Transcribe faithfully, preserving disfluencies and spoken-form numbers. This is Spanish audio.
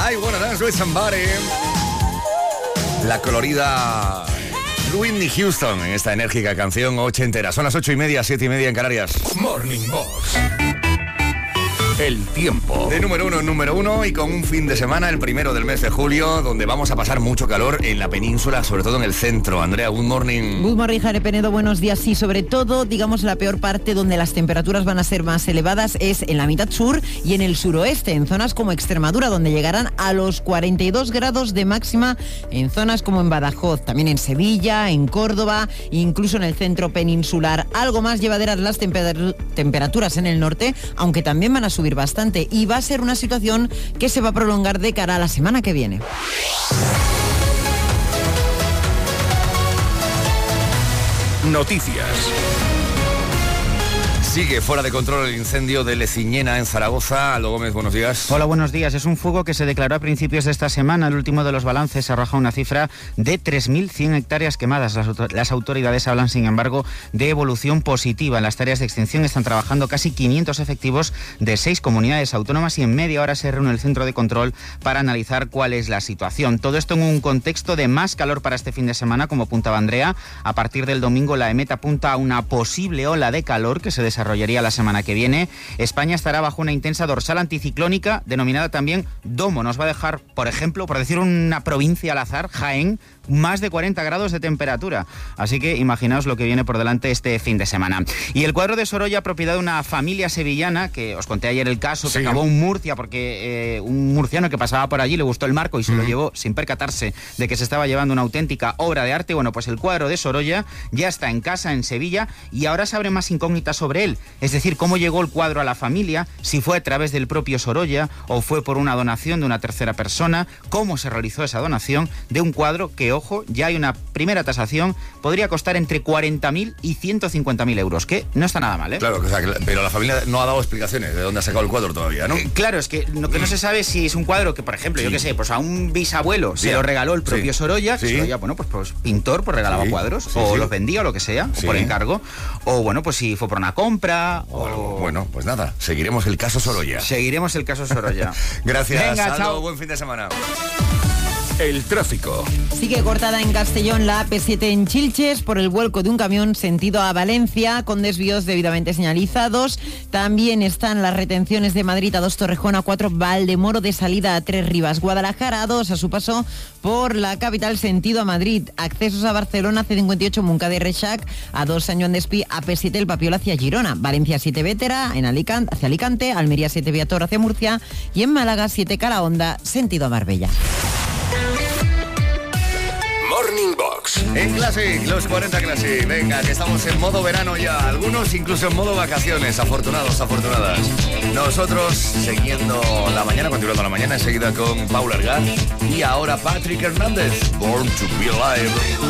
I wanna dance with somebody. La colorida Whitney Houston en esta enérgica canción ochentera. Son las ocho y media, siete y media en Canarias. Morning Box. El tiempo. De número uno en número uno y con un fin de semana, el primero del mes de julio, donde vamos a pasar mucho calor en la península, sobre todo en el centro. Andrea, good morning. Good morning, Jare Penedo, buenos días. Sí, sobre todo, digamos, la peor parte donde las temperaturas van a ser más elevadas es en la mitad sur y en el suroeste, en zonas como Extremadura, donde llegarán a los cuarenta y dos grados de máxima, en zonas como en Badajoz, también en Sevilla, en Córdoba, incluso en el centro peninsular. Algo más llevaderas las temper- temperaturas en el norte, aunque también van a subir bastante, y va a ser una situación que se va a prolongar de cara a la semana que viene. Noticias. Sigue fuera de control el incendio de Leciñena en Zaragoza. Aldo Gómez, buenos días. Hola, buenos días. Es un fuego que se declaró a principios de esta semana. El último de los balances arroja una cifra de tres mil cien hectáreas quemadas. Las, autor- las autoridades hablan, sin embargo, de evolución positiva. En las tareas de extinción están trabajando casi quinientos efectivos de seis comunidades autónomas y en media hora se reúne el centro de control para analizar cuál es la situación. Todo esto en un contexto de más calor para este fin de semana, como apuntaba Andrea. A partir del domingo la EMET apunta a una posible ola de calor que se desarrolla desarrollaría la semana que viene. España estará bajo una intensa dorsal anticiclónica, denominada también Domo. Nos va a dejar, por ejemplo, por decir una provincia al azar, Jaén, más de cuarenta grados de temperatura. Así que imaginaos lo que viene por delante este fin de semana. Y el cuadro de Sorolla, propiedad de una familia sevillana, que os conté ayer el caso, que sí. acabó en Murcia porque eh, un murciano que pasaba por allí le gustó el marco y se uh-huh. lo llevó sin percatarse de que se estaba llevando una auténtica obra de arte. Bueno, pues el cuadro de Sorolla ya está en casa en Sevilla y ahora se abren más incógnitas sobre él. Es decir, cómo llegó el cuadro a la familia, si fue a través del propio Sorolla o fue por una donación de una tercera persona, cómo se realizó esa donación de un cuadro que, ojo, ya hay una primera tasación, podría costar entre cuarenta mil y ciento cincuenta mil euros, que no está nada mal, ¿eh? Claro, o sea, pero la familia no ha dado explicaciones de dónde ha sacado el cuadro todavía, ¿no? Eh, claro, es que lo que no se sabe es si es un cuadro que, por ejemplo, sí. yo qué sé, pues a un bisabuelo sí. se lo regaló el propio sí. Sorolla, que sí. Sorolla, bueno, pues, pues pintor, pues regalaba sí. cuadros, sí, o sí. los vendía o lo que sea, sí. por encargo, o bueno, pues si fue por una compra, o... o algo. Bueno, pues nada, seguiremos el caso Sorolla. Seguiremos el caso Sorolla. Gracias, Venga, Aldo, chao. buen fin de semana. El tráfico. Sigue cortada en Castellón la A P siete en Chilches por el vuelco de un camión sentido a Valencia, con desvíos debidamente señalizados. También están las retenciones de Madrid a dos, Torrejón a cuatro, Valdemoro de salida a tres, Rivas, Guadalajara a dos a su paso por la capital sentido a Madrid. Accesos a Barcelona, C cincuenta y ocho, Montcada y Reixac a dos, San Joan d'Espí, A P siete, El Papiol hacia Girona, Valencia siete, Vétera en Alicante, hacia Alicante, Almería siete, Viator hacia Murcia y en Málaga siete, Calahonda, sentido a Marbella. Morning Box. En Classic, los cuarenta Classic. Venga, que estamos en modo verano ya. Algunos incluso en modo vacaciones. Afortunados, afortunadas. Nosotros siguiendo la mañana, continuando la mañana, enseguida con Paula Ergar. Y ahora Patrick Hernández. Born to be Alive.